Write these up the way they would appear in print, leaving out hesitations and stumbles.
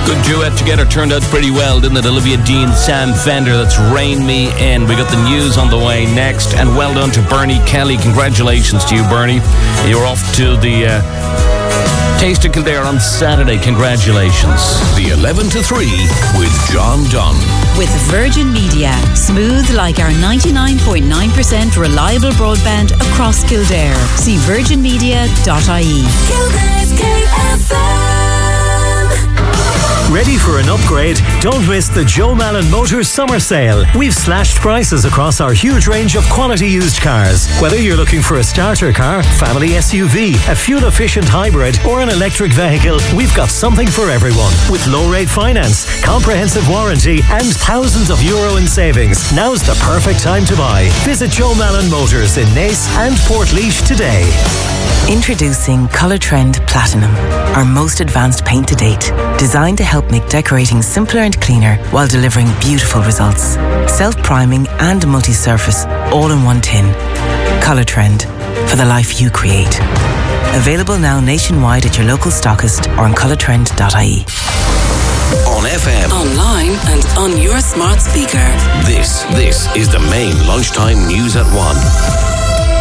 Good duet together, turned out pretty well, didn't it? Olivia Dean, Sam Fender, that's Rain Me In. We got the news on the way next, and well done to Bernie Kelly. Congratulations to you, Bernie. You're off to the Taste of Kildare on Saturday. Congratulations. The 11 to 3 with John Dunn. With Virgin Media, smooth like our 99.9% reliable broadband across Kildare. See virginmedia.ie. Kildare's KFM. Ready for an upgrade? Don't miss the Joe Malin Motors Summer Sale. We've slashed prices across our huge range of quality used cars. Whether you're looking for a starter car, family SUV, a fuel-efficient hybrid or an electric vehicle, we've got something for everyone. With low-rate finance, comprehensive warranty and thousands of euro in savings. Now's the perfect time to buy. Visit Joe Malin Motors in Naas and Portlaoise today. Introducing Colour Trend Platinum, our most advanced paint to date, designed to help make decorating simpler and cleaner while delivering beautiful results. Self-priming and multi-surface, all in one tin. Colour Trend, for the life you create. Available now nationwide at your local stockist or on colourtrend.ie. On FM, Online and on your smart speaker. this is the main lunchtime news at 1.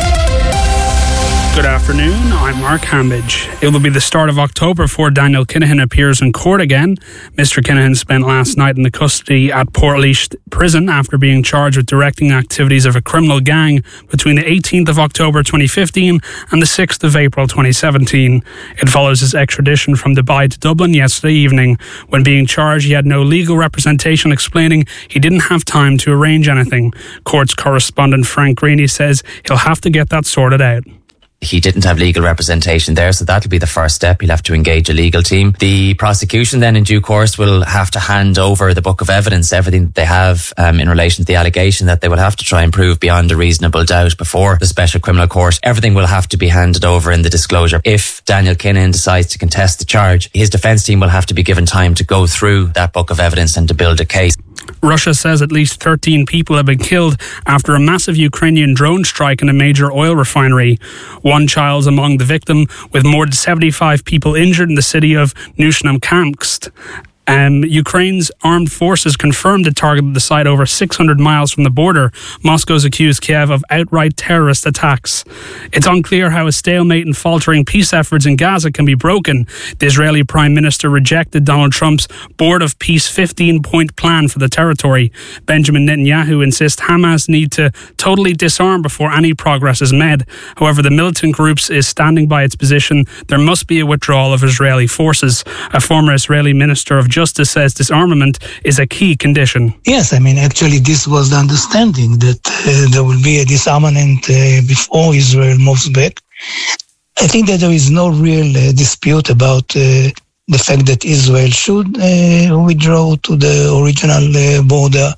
Good afternoon, I'm Mark Hambidge. It will be the start of October before Daniel Kinahan appears in court again. Mr. Kinahan spent last night in the custody at Portlaoise prison after being charged with directing activities of a criminal gang between the 18th of October 2015 and the 6th of April 2017. It follows his extradition from Dubai to Dublin yesterday evening. When being charged, he had no legal representation, explaining he didn't have time to arrange anything. Courts correspondent Frank Greeny says he'll have to get that sorted out. He didn't have legal representation there, so that'll be the first step. He'll have to engage a legal team. The prosecution then in due course will have to hand over the book of evidence, everything that they have in relation to the allegation that they will have to try and prove beyond a reasonable doubt before the Special Criminal Court. Everything will have to be handed over in the disclosure. If Daniel Kinahan decides to contest the charge, his defence team will have to be given time to go through that book of evidence and to build a case. Russia says at least 13 people have been killed after a massive Ukrainian drone strike in a major oil refinery. One child's among the victim, with more than 75 people injured in the city of Nizhno-Kamsk. Ukraine's armed forces confirmed it targeted the site over 600 miles from the border. Moscow's accused Kiev of outright terrorist attacks. It's unclear how a stalemate and faltering peace efforts in Gaza can be broken. The Israeli Prime Minister rejected Donald Trump's Board of Peace 15-point plan for the territory. Benjamin Netanyahu insists Hamas need to totally disarm before any progress is made. However, the militant group is standing by its position. There must be a withdrawal of Israeli forces. A former Israeli Minister of Justice says disarmament is a key condition. Yes, actually this was the understanding that there will be a disarmament before Israel moves back. I think that there is no real dispute about the fact that Israel should withdraw to the original border,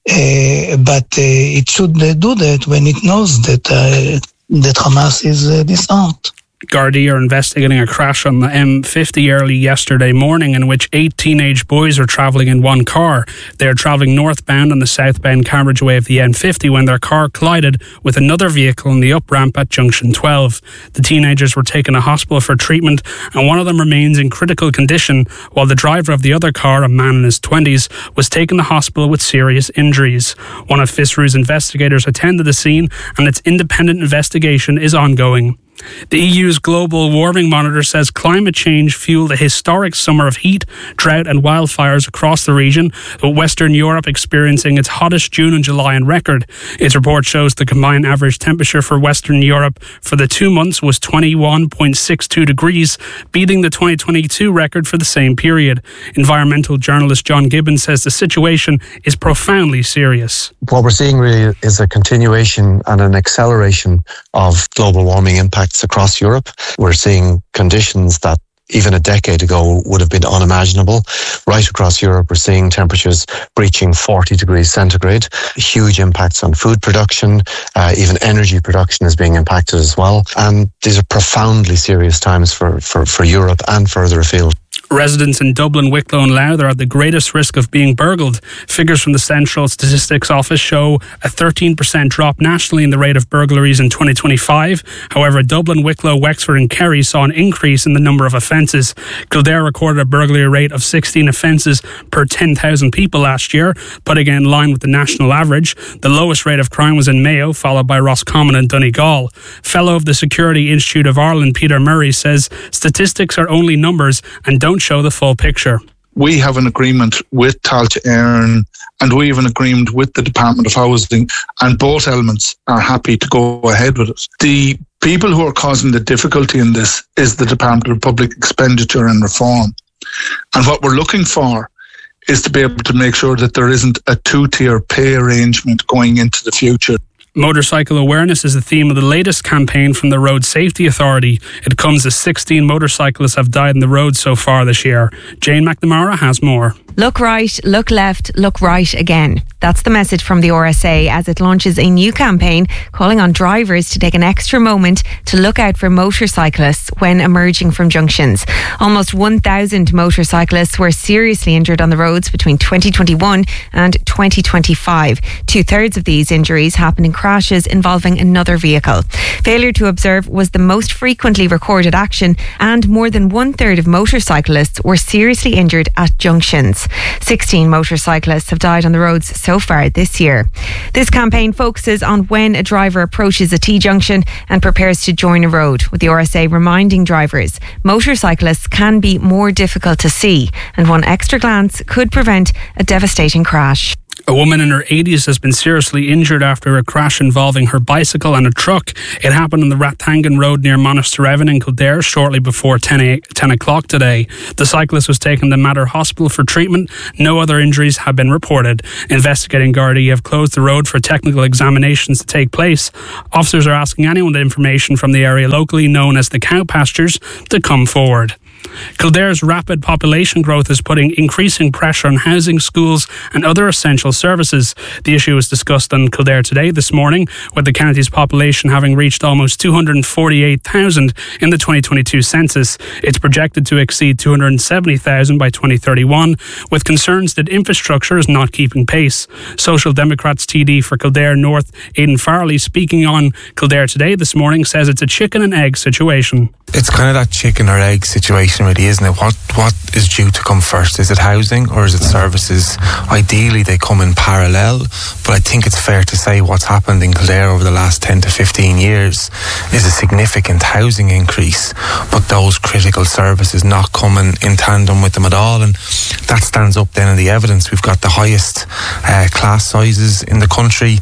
but it should do that when it knows that Hamas is disarmed. Gardaí are investigating a crash on the M50 early yesterday morning in which 8 teenage boys were travelling in one car. They are travelling northbound on the southbound carriageway of the M50 when their car collided with another vehicle in the up-ramp at Junction 12. The teenagers were taken to hospital for treatment and one of them remains in critical condition, while the driver of the other car, a man in his 20s, was taken to hospital with serious injuries. One of FISRU's investigators attended the scene and its independent investigation is ongoing. The EU's global warming monitor says climate change fueled a historic summer of heat, drought and wildfires across the region, with Western Europe experiencing its hottest June and July on record. Its report shows the combined average temperature for Western Europe for the 2 months was 21.62 degrees, beating the 2022 record for the same period. Environmental journalist John Gibbons says the situation is profoundly serious. What we're seeing really is a continuation and an acceleration of global warming impacts across Europe. We're seeing conditions that even a decade ago would have been unimaginable. Right across Europe, we're seeing temperatures breaching 40 degrees centigrade. Huge impacts on food production, even energy production is being impacted as well. And these are profoundly serious times for Europe and further afield. Residents in Dublin, Wicklow and Louth are at the greatest risk of being burgled. Figures from the Central Statistics Office show a 13% drop nationally in the rate of burglaries in 2025. However, Dublin, Wicklow, Wexford and Kerry saw an increase in the number of offences. Kildare recorded a burglary rate of 16 offences per 10,000 people last year, putting it in line with the national average. The lowest rate of crime was in Mayo, followed by Roscommon and Donegal. Fellow of the Security Institute of Ireland, Peter Murray, says statistics are only numbers and don't show the full picture. We have an agreement with Tailteann Éireann and we have an agreement with the Department of Housing, and both elements are happy to go ahead with it. The people who are causing the difficulty in this is the Department of Public Expenditure and Reform. And what we're looking for is to be able to make sure that there isn't a two-tier pay arrangement going into the future. Motorcycle awareness is the theme of the latest campaign from the Road Safety Authority. It comes as 16 motorcyclists have died on the road so far this year. Jane McNamara has more. Look right, look left, look right again. That's the message from the RSA as it launches a new campaign calling on drivers to take an extra moment to look out for motorcyclists when emerging from junctions. Almost 1,000 motorcyclists were seriously injured on the roads between 2021 and 2025. 2/3 of these injuries happened in crashes involving another vehicle. Failure to observe was the most frequently recorded action, and more than 1/3 of motorcyclists were seriously injured at junctions. 16 motorcyclists have died on the roads so far this year. This campaign focuses on when a driver approaches a T-junction and prepares to join a road, with the RSA reminding drivers motorcyclists can be more difficult to see, and one extra glance could prevent a devastating crash. A woman in her 80s has been seriously injured after a crash involving her bicycle and a truck. It happened on the Rathangan Road near Monasterevin in Kildare shortly before 10 o'clock today. The cyclist was taken to Mater Hospital for treatment. No other injuries have been reported. Investigating Gardaí have closed the road for technical examinations to take place. Officers are asking anyone with information from the area locally known as the cow pastures to come forward. Kildare's rapid population growth is putting increasing pressure on housing, schools and other essential services. The issue was discussed on Kildare Today this morning, with the county's population having reached almost 248,000 in the 2022 census. It's projected to exceed 270,000 by 2031, with concerns that infrastructure is not keeping pace. Social Democrats TD for Kildare North, Aidan Farley, speaking on Kildare Today this morning, says it's a chicken and egg situation. It's kind of that chicken or egg situation, really, isn't it? What is due to come first? Is it housing or is it services? Ideally, they come in parallel, but I think it's fair to say what's happened in Kildare over the last 10 to 15 years is a significant housing increase, but those critical services not coming in tandem with them at all, and that stands up then in the evidence. We've got the highest class sizes in the country.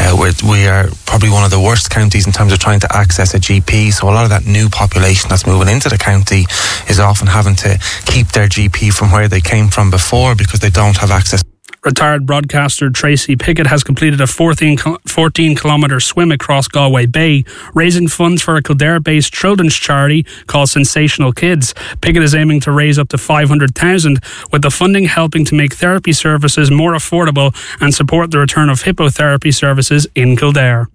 We are probably one of the worst counties in terms of trying to access a GP, so a lot of that new population that's moving into the county is often having to keep their GP from where they came from before because they don't have access. Retired broadcaster Tracy Pickett has completed a 14-kilometre swim across Galway Bay, raising funds for a Kildare-based children's charity called Sensational Kids. Pickett is aiming to raise up to 500,000, with the funding helping to make therapy services more affordable and support the return of hippotherapy services in Kildare.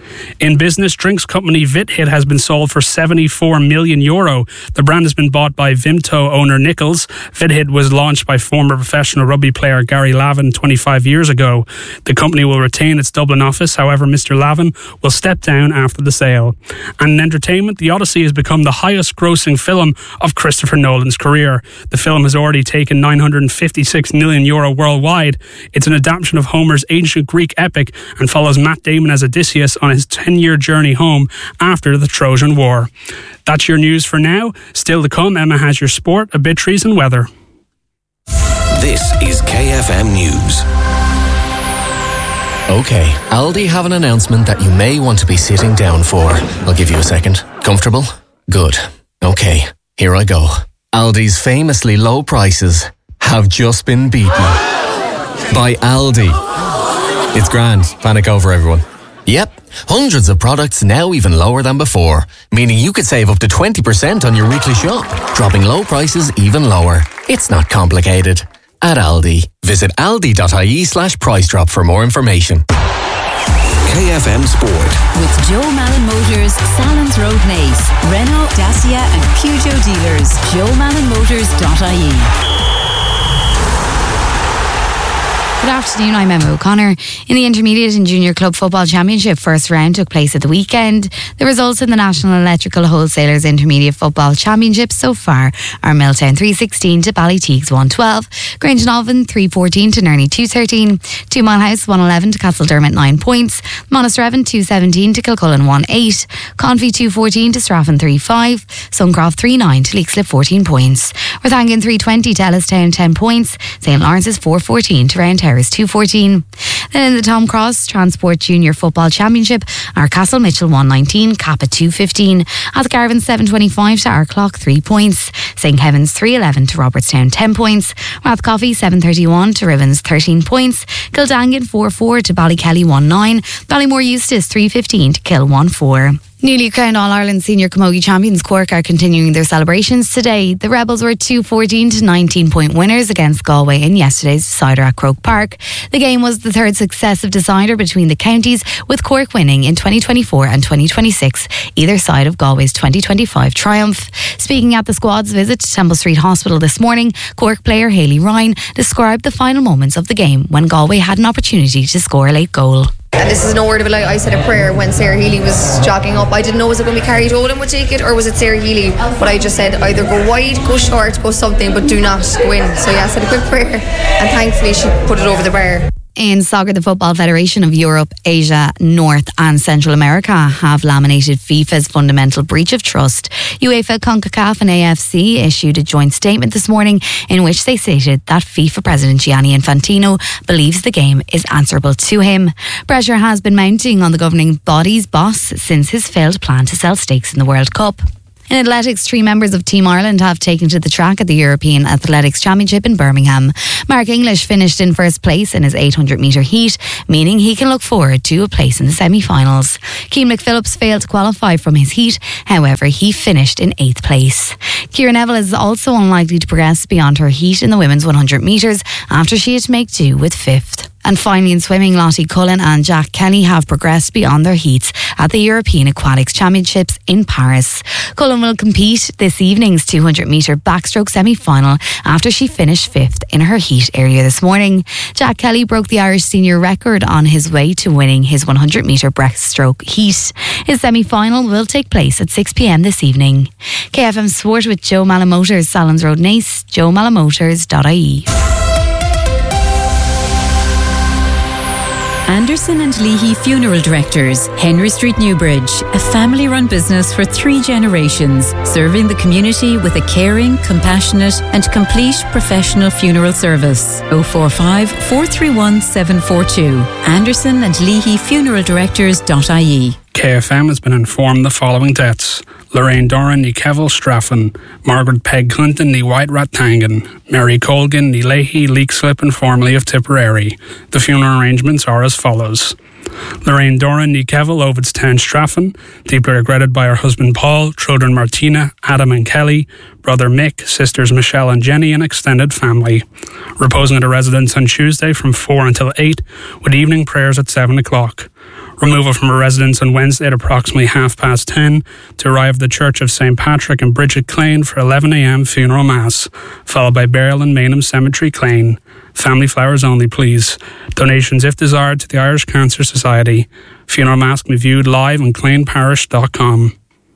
In business, drinks company Vithit has been sold for €74 million. The brand has been bought by Vimto owner Nichols. Vithit was launched by former professional rugby player Gary Lavin 25 years ago. The company will retain its Dublin office. However, Mr. Lavin will step down after the sale. And in entertainment, The Odyssey has become the highest grossing film of Christopher Nolan's career. The film has already taken €956 million worldwide. It's an adaptation of Homer's ancient Greek epic and follows Matt Damon as Odysseus on his 10-year journey home after the Trojan War. That's your news for now. Still to come, Emma has your sport, obituaries and weather. This is KFM News. Okay, Aldi have an announcement that you may want to be sitting down for. I'll give you a second. Comfortable? Good. Okay, here I go. Aldi's famously low prices have just been beaten by Aldi. It's grand. Panic over, everyone. Yep, hundreds of products now even lower than before, meaning you could save up to 20% on your weekly shop, dropping low prices even lower. It's not complicated. At Aldi, visit aldi.ie/price drop for more information. KFM Sport. With Joe Malin Motors, Salons Road Nace, Renault, Dacia and Peugeot dealers. JoeMalinMotors.ie. Good afternoon, I'm Emma O'Connor. In the Intermediate and Junior Club Football Championship, first round took place at the weekend. The results in the National Electrical Wholesalers Intermediate Football Championship so far are Milltown 316 to Ballyteagues 112, Grange Navan 314 to Nerney 213, Two Mile House 111 to Castledermot 9 points, Monasterevin 217 to Kilcullen 18, Convy 214 to Straffan 35, Suncroft 39 to Leixlip 14 points, Rathangan 320 to Ellistown 10 points, St Lawrence's 414 to Roundtower 214. Then in the Tom Cross Transport Junior Football Championship, our Castle Mitchell 119, Kappa 215, Athgarvan 725 to Arklock 3 points, St Kevin's 311 to Robertstown 10 points, Rathcoffey 731 to Rivens 13 points, Kildangan 44 to Ballykelly 19, Ballymore Eustace 315 to Kill 14. Newly crowned All-Ireland Senior Camogie Champions Cork are continuing their celebrations today. The Rebels were 2-14 to 19-point winners against Galway in yesterday's decider at Croke Park. The game was the third successive decider between the counties, with Cork winning in 2024 and 2026, either side of Galway's 2025 triumph. Speaking at the squad's visit to Temple Street Hospital this morning, Cork player Hayley Ryan described the final moments of the game when Galway had an opportunity to score a late goal. And this is no word of a lie. I said a prayer when Sarah Healy was jogging up. I didn't know was it going to be Carrie Dolan would take it or was it Sarah Healy. But I just said either go wide, go short, go something, but do not go in. So yeah, I said a quick prayer and thankfully she put it over the bar. In soccer, the Football Federation of Europe, Asia, North and Central America have laminated FIFA's fundamental breach of trust. UEFA, CONCACAF and AFC issued a joint statement this morning in which they stated that FIFA President Gianni Infantino believes the game is answerable to him. Pressure has been mounting on the governing body's boss since his failed plan to sell stakes in the World Cup. In athletics, 3 members of Team Ireland have taken to the track at the European Athletics Championship in Birmingham. Mark English finished in first place in his 800-metre heat, meaning he can look forward to a place in the semi-finals. Keane McPhillips failed to qualify from his heat, however he finished in 8th place. Ciara Neville is also unlikely to progress beyond her heat in the women's 100 metres after she had to make do with 5th. And finally in swimming, Lottie Cullen and Jack Kelly have progressed beyond their heats at the European Aquatics Championships in Paris. Cullen will compete this evening's 200-metre backstroke semi-final after she finished 5th in her heat earlier this morning. Jack Kelly broke the Irish senior record on his way to winning his 100-metre breaststroke heat. His semi-final will take place at 6 p.m. this evening. KFM Sport with Joe Malin Motors, Salons Road Nace, JoeMalinMotors.ie. Anderson and Leahy Funeral Directors, Henry Street, Newbridge, a family-run business for 3 generations, serving the community with a caring, compassionate and complete professional funeral service. 045 431 742. Anderson and Leahy Funeral Directors.ie. KFM has been informed the following deaths: Lorraine Doran, ní Kevill, Straffan; Margaret Peg Clinton, ní White, Rathangan; Mary Colgan, ní Leahy, Leixlip and formerly of Tipperary. The funeral arrangements are as follows: Lorraine Doran, ní Kevill, Ovidstown, Straffan, deeply regretted by her husband Paul, children Martina, Adam and Kelly, brother Mick, sisters Michelle and Jenny and extended family. Reposing at a residence on Tuesday from 4 until 8 with evening prayers at 7 o'clock. Removal from her residence on Wednesday at approximately 10:30 to arrive at the Church of St. Patrick in Bridget Clane for 11 a.m. funeral mass, followed by burial in Maynham Cemetery, Clane. Family flowers only, please. Donations, if desired, to the Irish Cancer Society. Funeral mass can be viewed live on claineparish.com.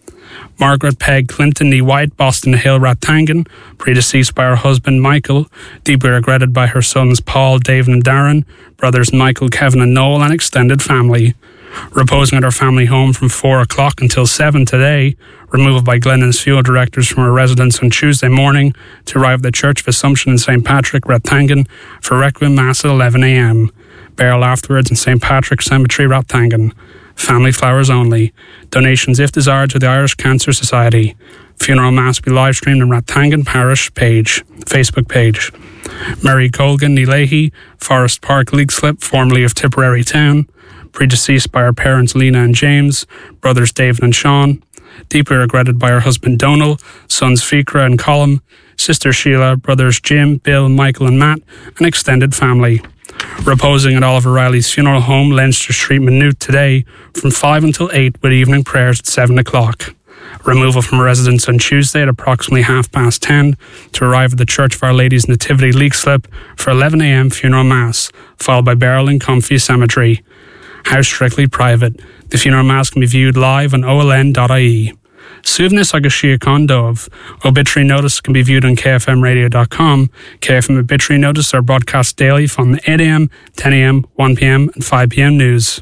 Margaret Peg Clinton, ní White, Boston Hill, Rathangan, predeceased by her husband Michael, deeply regretted by her sons Paul, David and Darren, brothers Michael, Kevin and Noel and extended family. Reposing at her family home from 4 o'clock until 7 today. Removal by Glennon's funeral directors from her residence on Tuesday morning to arrive at the Church of Assumption in St. Patrick, Rathangan for Requiem Mass at 11 a.m. Burial afterwards in St. Patrick Cemetery, Rathangan. Family flowers only. Donations, if desired, to the Irish Cancer Society. Funeral mass will be live streamed on Rathangan Parish page, Facebook page. Mary Colgan, ní Leahy, Forest Park, Leixlip, formerly of Tipperary Town, predeceased by her parents Lena and James, brothers David and Sean, deeply regretted by her husband Donal, sons Fikra and Colm, sister Sheila, brothers Jim, Bill, Michael and Matt, and extended family. Reposing at Oliver Riley's funeral home, Leinster Street, Maynooth, today from 5 until 8 with evening prayers at 7 o'clock. Removal from residence on Tuesday at approximately 10:30 to arrive at the Church of Our Lady's Nativity Leixlip for 11 a.m. funeral mass, followed by burial in Comfy Cemetery. House strictly private. The funeral mass can be viewed live on oln.ie. Suivnis agus Siacon Dove. Obituary notice can be viewed on kfmradio.com. KFM obituary notice are broadcast daily from 8 a.m, 10 a.m, 1 p.m, and 5 p.m. news.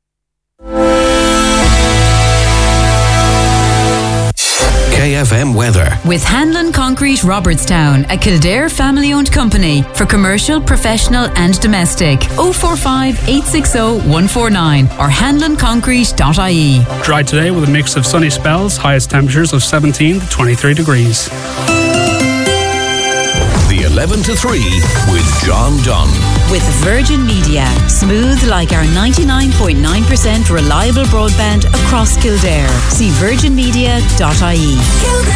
KFM weather. With Hanlon Concrete Robertstown, a Kildare family-owned company for commercial, professional and domestic. 045 860 149 or hanlonconcrete.ie. Dry today with a mix of sunny spells, highest temperatures of 17 to 23 degrees. The 11 to 3 with John Dunn. With Virgin Media. Smooth like our 99.9% reliable broadband across Kildare. See virginmedia.ie.